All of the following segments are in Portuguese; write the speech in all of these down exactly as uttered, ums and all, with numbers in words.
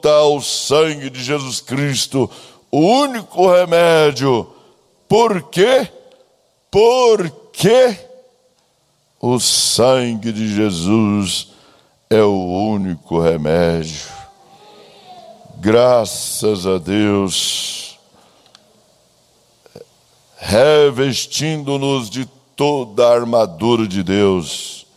volta ao sangue de Jesus Cristo, o único remédio. Por quê? Porque o sangue de Jesus é o único remédio. Graças a Deus, revestindo-nos de toda a armadura de Deus.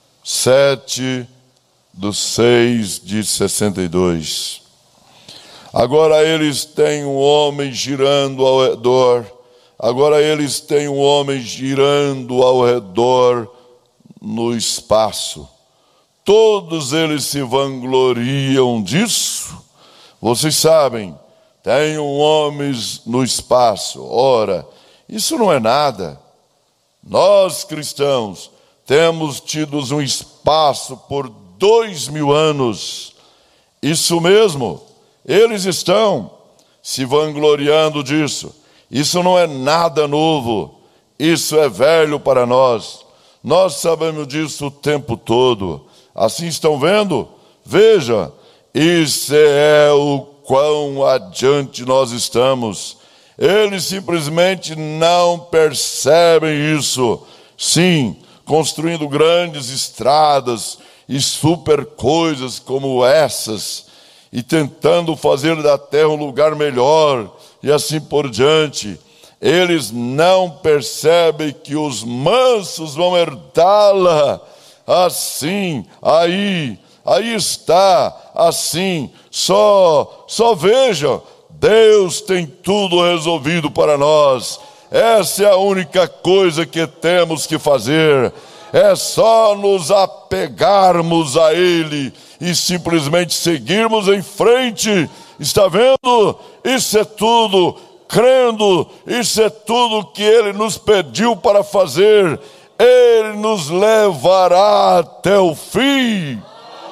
sete do seis de sessenta e dois. Agora eles têm um homem girando ao redor. Agora eles têm um homem girando ao redor no espaço. Todos eles se vangloriam disso. Vocês sabem, tem um homem no espaço. Ora, isso não é nada. Nós cristãos temos tido um espaço por dois mil anos. Isso mesmo, eles estão se vangloriando disso. Isso não é nada novo. Isso é velho para nós. Nós sabemos disso o tempo todo. Assim estão vendo? Veja, isso é o quão adiante nós estamos. Eles simplesmente não percebem isso. Sim, construindo grandes estradas e super coisas como essas, e tentando fazer da terra um lugar melhor, e assim por diante. Eles não percebem que os mansos vão herdá-la. Assim, aí, aí está, assim, só, só veja, Deus tem tudo resolvido para nós. Essa é a única coisa que temos que fazer. É só nos apegarmos a Ele e simplesmente seguirmos em frente. Está vendo? Isso é tudo. Crendo, isso é tudo que Ele nos pediu para fazer. Ele nos levará até o fim.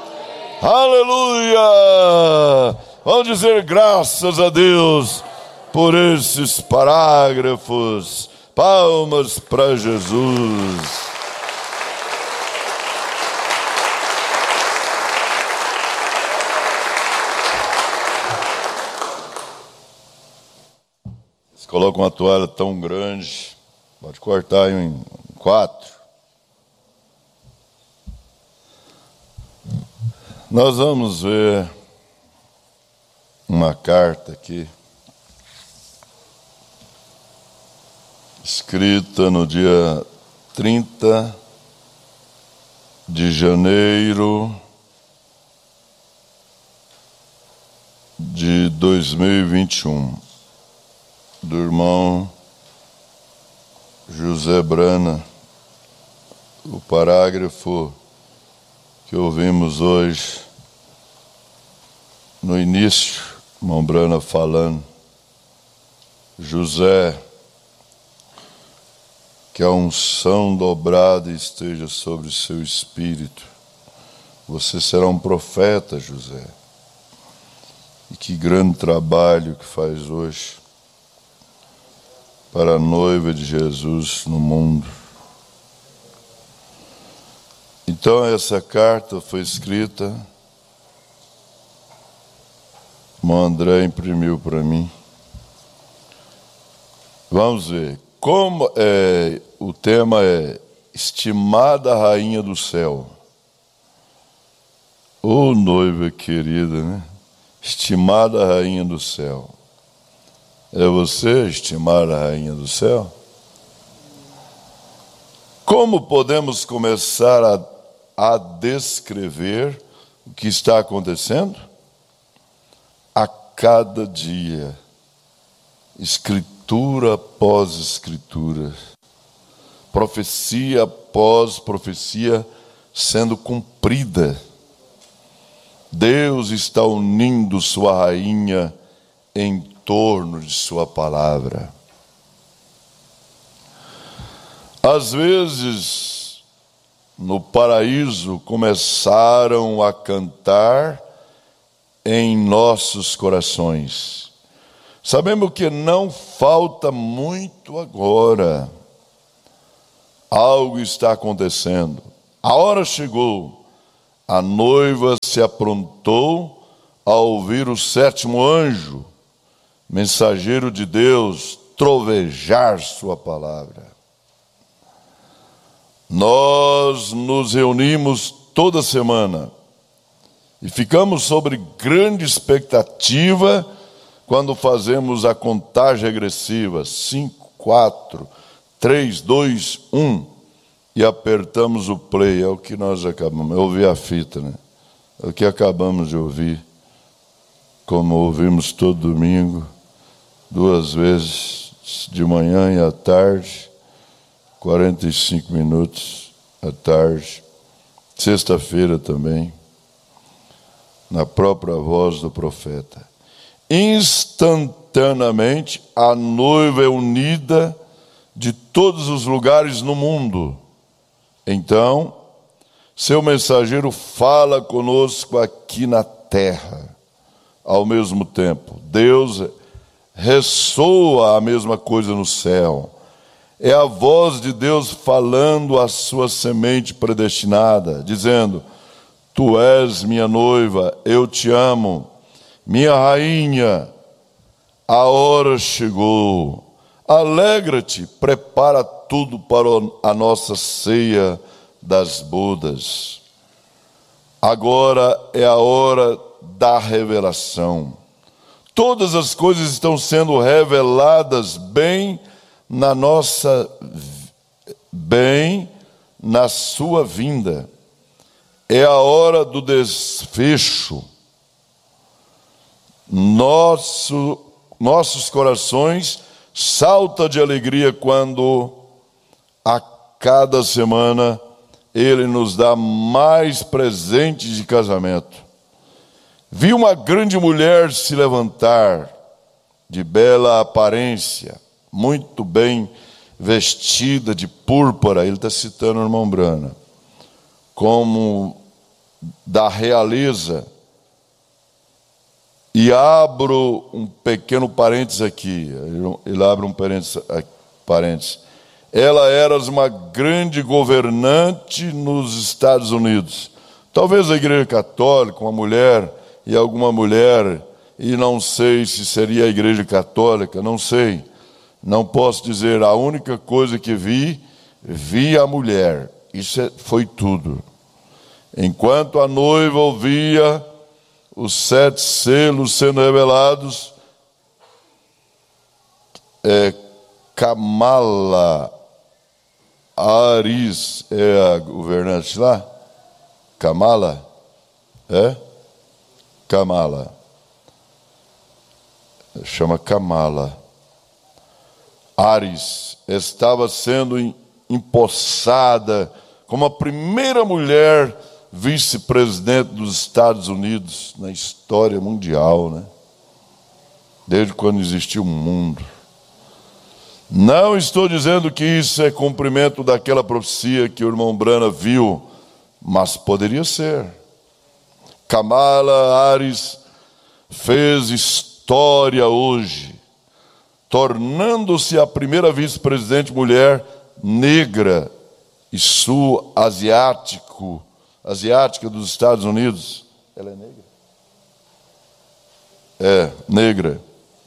Aleluia! Vamos dizer graças a Deus por esses parágrafos. Palmas para Jesus. Você coloca uma toalha tão grande, pode cortar em quatro. Nós vamos ver uma carta aqui, escrita no dia trinta de janeiro de dois mil e vinte e um, do irmão José Brana. O parágrafo que ouvimos hoje, no início, irmão Brana falando, José, que a unção dobrada esteja sobre seu espírito. Você será um profeta, José. E que grande trabalho que faz hoje para a noiva de Jesus no mundo. Então essa carta foi escrita, o irmão André imprimiu para mim. Vamos ver. Como é, o tema é estimada rainha do céu. Ô noiva querida, né? Estimada rainha do céu. É você, estimada rainha do céu? Como podemos começar a, a descrever o que está acontecendo? A cada dia, escritura após escritura, profecia após profecia sendo cumprida. Deus está unindo sua rainha em torno de sua palavra. Às vezes, no paraíso, começaram a cantar em nossos corações. Sabemos que não falta muito agora. Algo está acontecendo. A hora chegou. A noiva se aprontou ao ouvir o sétimo anjo, mensageiro de Deus, trovejar sua palavra. Nós nos reunimos toda semana e ficamos sobre grande expectativa quando fazemos a contagem regressiva, cinco, quatro, três, dois, um, e apertamos o play. É o que nós acabamos, eu ouvi a fita, né? É o que acabamos de ouvir, como ouvimos todo domingo, duas vezes, de manhã e à tarde, quarenta e cinco minutos à tarde, sexta-feira também, na própria voz do profeta. Instantaneamente, a noiva é unida de todos os lugares no mundo. Então, seu mensageiro fala conosco aqui na terra. Ao mesmo tempo, Deus ressoa a mesma coisa no céu. É a voz de Deus falando à sua semente predestinada, dizendo: tu és minha noiva, eu te amo, minha rainha, a hora chegou. Alegra-te, prepara tudo para a nossa ceia das bodas. Agora é a hora da revelação. Todas as coisas estão sendo reveladas bem na nossa, bem na sua vinda. É a hora do desfecho. Nosso, nossos corações saltam de alegria quando a cada semana Ele nos dá mais presentes de casamento. Vi uma grande mulher se levantar, de bela aparência, muito bem vestida de púrpura. Ele está citando o irmão Brana, como da realeza. E abro um pequeno parênteses aqui, ele abre um parênteses. Ela era uma grande governante nos Estados Unidos. Talvez a Igreja Católica, uma mulher e alguma mulher, e não sei se seria a Igreja Católica, não sei. Não posso dizer, a única coisa que vi, vi a mulher. Isso é, foi tudo. Enquanto a noiva ouvia os sete selos sendo revelados, é, Kamala Harris é a governante lá? Kamala? É? Kamala. Chama Kamala. Harris estava sendo empossada como a primeira mulher vice-presidente dos Estados Unidos na história mundial, né? Desde quando existiu o mundo. Não estou dizendo que isso é cumprimento daquela profecia que o irmão Brana viu, mas poderia ser. Kamala Harris fez história hoje, tornando-se a primeira vice-presidente mulher negra e sul-asiático, asiática dos Estados Unidos. Ela é negra? É, negra.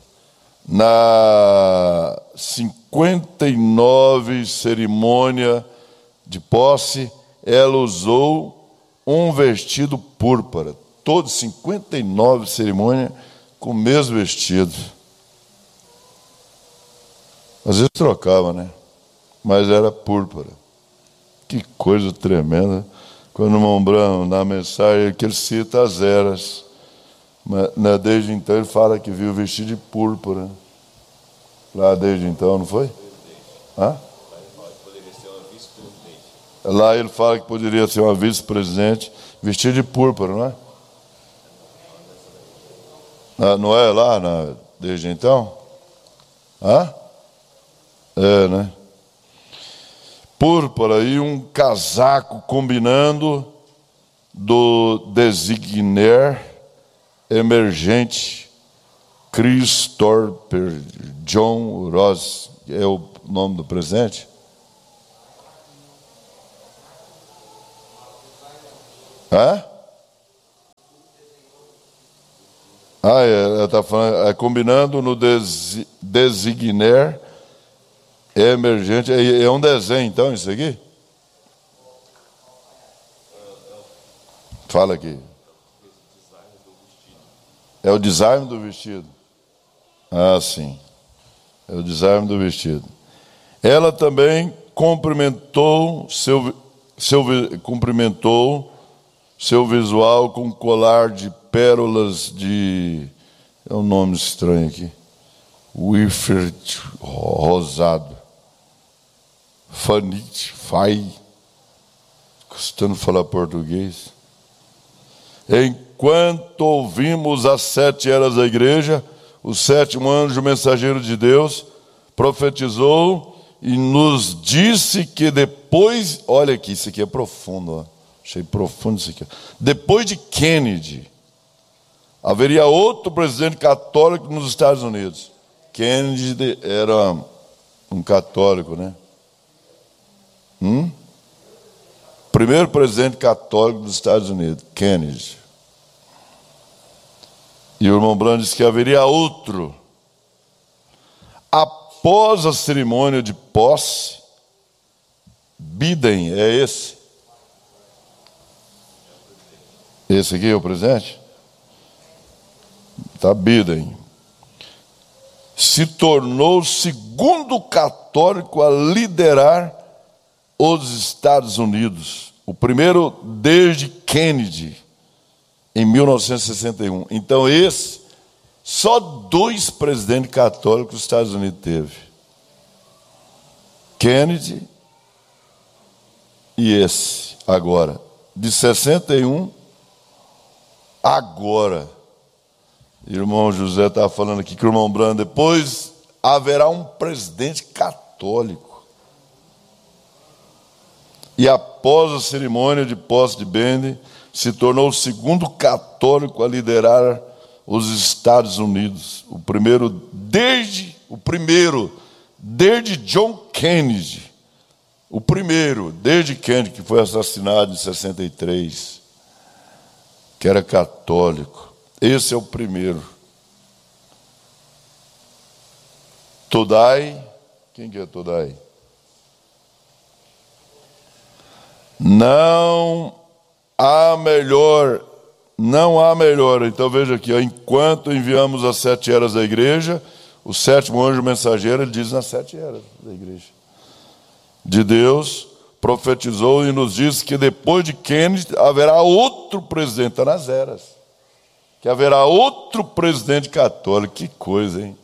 Na cinquenta e nove cerimônia de posse, ela usou um vestido púrpura. Todos cinquenta e nove cerimônias com o mesmo vestido. Às vezes trocava, né? Mas era púrpura. Que coisa tremenda. Quando o irmão Brano, na mensagem que ele cita as eras, mas, né, desde então ele fala que viu vestido de púrpura. Lá desde então, não foi? Hã? Lá ele fala que poderia ser uma vice-presidente vestida de púrpura, não é? Ah, não é lá na, desde então? Hã? É, né? Púrpura e um casaco combinando do designer emergente Chris Torper John Ross, é o nome do presidente? Hã? Ah, é, tá falando, é combinando no des, designer emergente. É, é um desenho, então, isso aqui? Fala aqui. É o design do vestido. Ah, sim. É o design do vestido. Ela também cumprimentou seu, seu, cumprimentou seu visual com um colar de pérolas de... É um nome estranho aqui. Wifert rosado. Fanit, fai. Custando falar português. Enquanto ouvimos as sete eras da igreja, o sétimo anjo mensageiro de Deus profetizou e nos disse que depois, olha aqui, isso aqui é profundo, ó. Achei profundo isso aqui. Depois de Kennedy, haveria outro presidente católico nos Estados Unidos. Kennedy era um católico, né? Hum? Primeiro presidente católico dos Estados Unidos, Kennedy. E o irmão Branham disse que haveria outro. Após a cerimônia de posse, Biden, é esse? Esse aqui é o presidente? Tá, Biden. Se tornou o segundo católico a liderar os Estados Unidos. O primeiro desde Kennedy, em mil novecentos e sessenta e um. Então esse, só dois presidentes católicos os Estados Unidos teve. Kennedy e esse, agora. De sessenta e um, agora. Irmão José estava falando aqui que o irmão Branham, depois haverá um presidente católico. E após a cerimônia de posse de Biden, se tornou o segundo católico a liderar os Estados Unidos. O primeiro desde, o primeiro desde John Kennedy. O primeiro desde Kennedy, que foi assassinado em sessenta e três, que era católico. Esse é o primeiro. Todai, quem que é Todai? Não há melhor, não há melhor. Então veja aqui, ó, enquanto enviamos as sete eras da igreja, o sétimo anjo mensageiro, ele diz nas sete eras da igreja de Deus, profetizou e nos disse que depois de Kennedy haverá outro presidente, está nas eras, que haverá outro presidente católico. Que coisa, hein?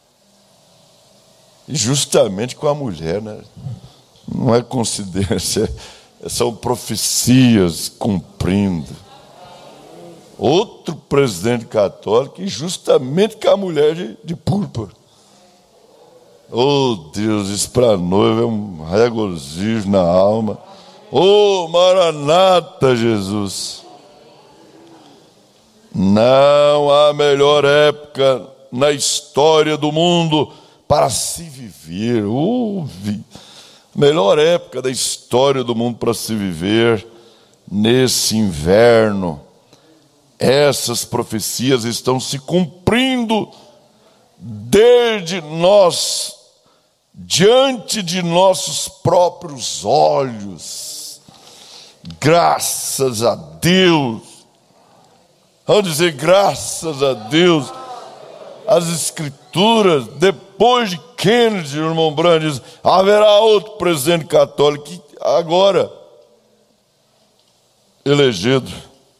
E justamente com a mulher, né? Não é coincidência. São profecias cumprindo. Outro presidente católico, e justamente com a mulher de, de púrpura. Oh Deus, isso para a noiva é um regozijo na alma. Oh Maranata, Jesus. Não há melhor época na história do mundo para se viver. Oh, vi. Melhor época da história do mundo para se viver nesse inverno. Essas profecias estão se cumprindo desde nós, diante de nossos próprios olhos. Graças a Deus. Vamos dizer graças a Deus. As Escrituras, depois de Kennedy, o irmão Branham diz, haverá outro presidente católico que agora elegido.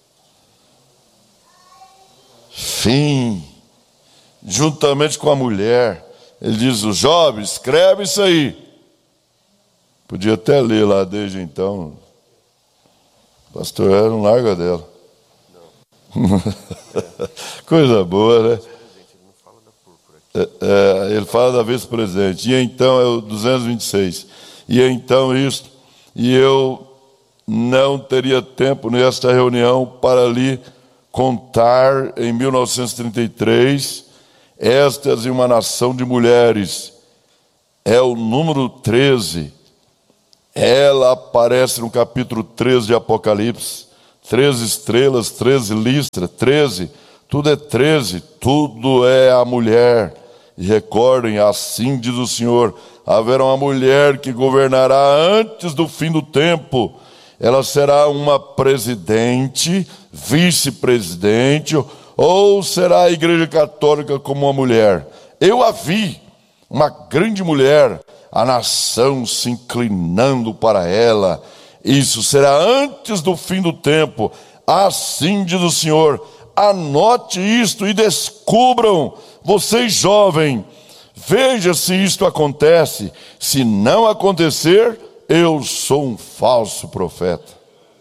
Fim, juntamente com a mulher. Ele diz, o jovem, escreve isso aí. Podia até ler lá desde então. Pastor, era um larga dela. Não. Coisa boa, né? É, é, ele fala da vice-presidente. E então é o duzentos e vinte e seis. E então isto, e eu não teria tempo nesta reunião para lhe contar em mil novecentos e trinta e três, estas e uma nação de mulheres. É o número treze. Ela aparece no capítulo treze de Apocalipse. treze estrelas, treze listras, treze Tudo é treze, tudo é a mulher. E recordem, assim diz o Senhor, haverá uma mulher que governará antes do fim do tempo. Ela será uma presidente, vice-presidente, ou será a igreja católica como uma mulher. Eu a vi, uma grande mulher, a nação se inclinando para ela. Isso será antes do fim do tempo. Assim diz o Senhor. Anote isto e descubram, vocês jovens, veja se isto acontece. Se não acontecer, eu sou um falso profeta.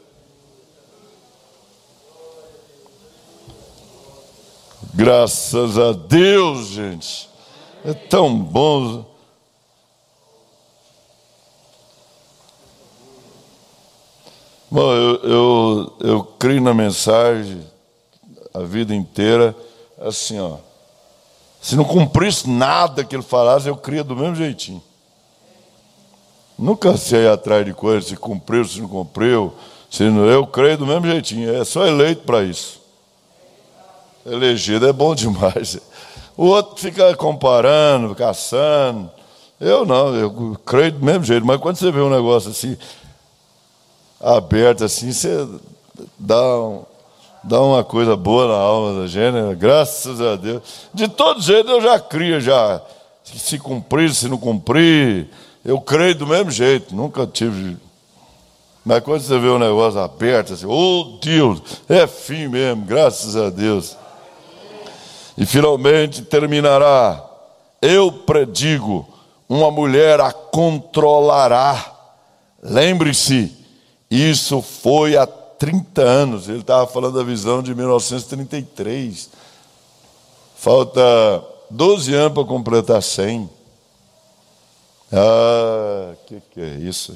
Graças a Deus, gente. É tão bom. Bom, eu, eu, eu creio na mensagem a vida inteira, assim, ó. Se não cumprisse nada que ele falasse, eu cria do mesmo jeitinho. Nunca sei atrás de coisas, se cumpriu, se não cumpriu. Se não, eu creio do mesmo jeitinho. É só eleito para isso. Elegido é bom demais. O outro fica comparando, caçando. Eu não, eu creio do mesmo jeito. Mas quando você vê um negócio assim, aberto assim, você dá, um, dá uma coisa boa na alma da gente, né? Graças a Deus. De todo jeito eu já crio, já. Se cumprir, se não cumprir, eu creio do mesmo jeito. Nunca tive. Mas quando você vê um negócio aberto assim, oh Deus, é fim mesmo, graças a Deus. E finalmente terminará. Eu predigo, uma mulher a controlará. Lembre-se, isso foi há trinta anos. Ele estava falando da visão de mil novecentos e trinta e três. Falta doze anos para completar cem. Ah, que que é isso?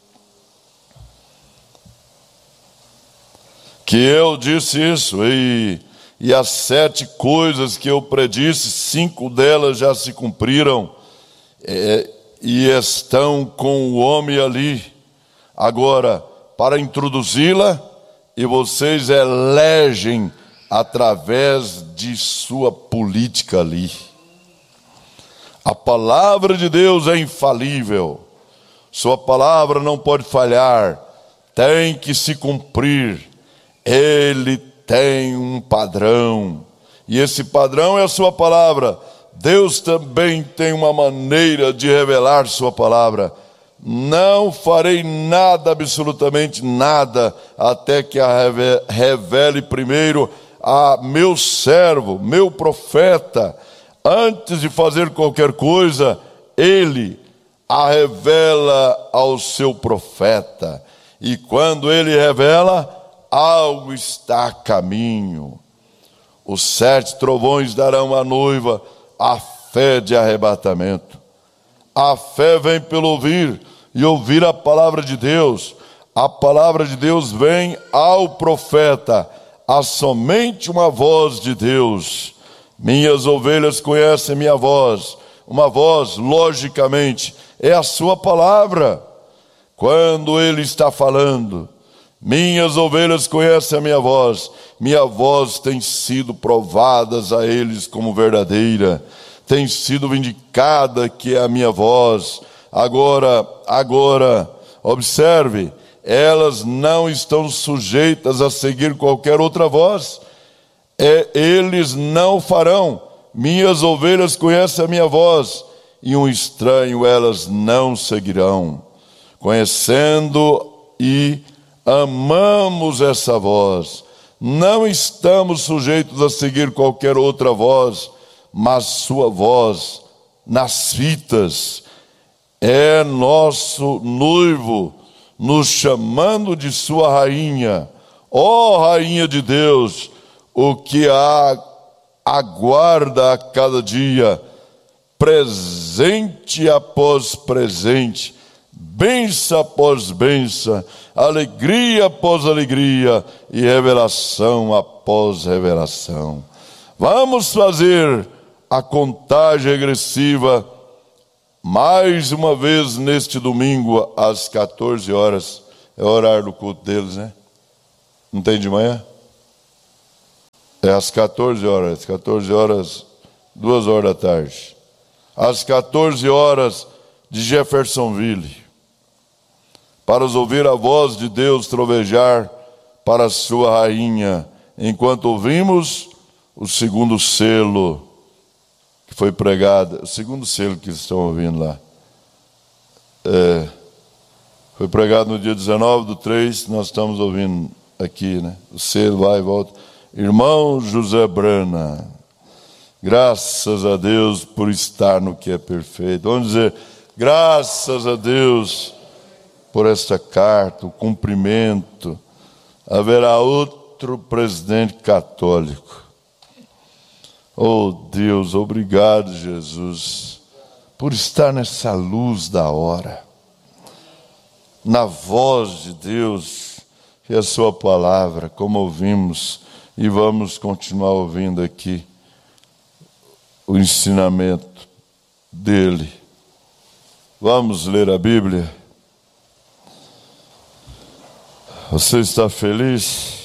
Que eu disse isso, e, e as sete coisas que eu predisse, cinco delas já se cumpriram, é, e estão com o homem ali. Agora, para introduzi-la, e vocês elegem através de sua política ali. A palavra de Deus é infalível. Sua palavra não pode falhar. Tem que se cumprir. Ele tem um padrão. E esse padrão é a sua palavra. Deus também tem uma maneira de revelar sua palavra. Não farei nada, absolutamente nada, até que a revele primeiro a meu servo, meu profeta. Antes de fazer qualquer coisa, ele a revela ao seu profeta. E quando ele revela, algo está a caminho. Os sete trovões darão à noiva a fé de arrebatamento. A fé vem pelo ouvir, e ouvir a palavra de Deus. A palavra de Deus vem ao profeta. Há somente uma voz de Deus. Minhas ovelhas conhecem minha voz. Uma voz, logicamente, é a sua palavra. Quando ele está falando, minhas ovelhas conhecem a minha voz. Minha voz tem sido provadas a eles como verdadeira. Tem sido vindicada que é a minha voz. Agora, agora, observe, elas não estão sujeitas a seguir qualquer outra voz. É, eles não farão. Minhas ovelhas conhecem a minha voz, e um estranho elas não seguirão. Conhecendo e amamos essa voz. Não estamos sujeitos a seguir qualquer outra voz, mas sua voz nas fitas. É nosso noivo nos chamando de sua rainha. Ó rainha de Deus, o que a aguarda a cada dia, presente após presente, bênção após bênção, alegria após alegria e revelação após revelação. Vamos fazer a contagem regressiva mais uma vez neste domingo às quatorze horas. É o horário do culto deles, né? Não tem de manhã? É às quatorze horas, quatorze horas, duas horas da tarde. Às quatorze horas de Jeffersonville, para os ouvir a voz de Deus trovejar para a sua rainha, enquanto ouvimos o segundo selo que foi pregado, o segundo selo que estão ouvindo lá. É, foi pregado no dia dezenove do três, nós estamos ouvindo aqui, né? O selo vai e volta. Irmão José Brana, graças a Deus por estar no que é perfeito. Vamos dizer, graças a Deus por esta carta, o cumprimento. Haverá outro presidente católico. Oh Deus, obrigado, Jesus, por estar nessa luz da hora, na voz de Deus, que é a sua palavra, como ouvimos, e vamos continuar ouvindo aqui o ensinamento dele. Vamos ler a Bíblia. Você está feliz?